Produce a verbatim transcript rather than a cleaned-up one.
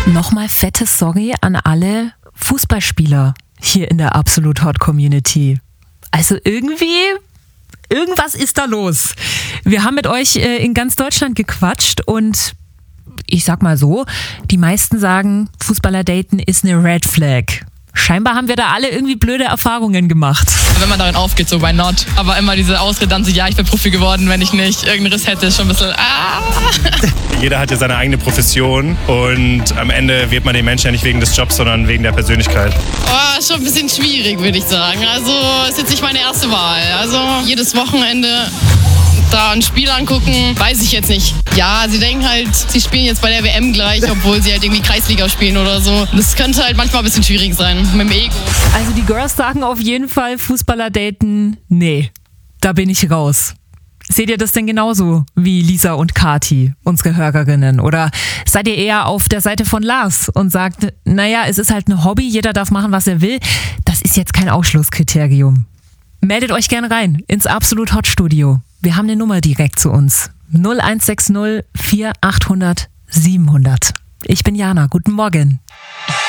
Nochmal fettes Sorry an alle Fußballspieler hier in der Absolut Hot Community. Also irgendwie, irgendwas ist da los. Wir haben mit euch in ganz Deutschland gequatscht und ich sag mal so, die meisten sagen, Fußballer daten ist eine Red Flag. Scheinbar haben wir da alle irgendwie blöde Erfahrungen gemacht. Wenn man darin aufgeht, so why not? Aber immer diese Ausrede dann so, ja, ich bin Profi geworden, wenn ich nicht irgendeinen Riss hätte, ist schon ein bisschen, ah. Jeder hat ja seine eigene Profession und am Ende wird man den Menschen ja nicht wegen des Jobs, sondern wegen der Persönlichkeit. Oh, schon ein bisschen schwierig, würde ich sagen. Also ist jetzt nicht meine erste Wahl. Also jedes Wochenende da ein Spiel angucken, weiß ich jetzt nicht. Ja, sie denken halt, sie spielen jetzt bei der W M gleich, obwohl sie halt irgendwie Kreisliga spielen oder so. Das könnte halt manchmal ein bisschen schwierig sein, mit dem Ego. Also die Girls sagen auf jeden Fall, Fußballer daten, nee, da bin ich raus. Seht ihr das denn genauso wie Lisa und Kati, unsere Hörerinnen? Oder seid ihr eher auf der Seite von Lars und sagt, naja, es ist halt ein Hobby, jeder darf machen, was er will. Das ist jetzt kein Ausschlusskriterium. Meldet euch gerne rein ins Absolut Hot Studio. Wir haben eine Nummer direkt zu uns. null eins sechs null vier achthundert siebenhundert. Ich bin Jana. Guten Morgen.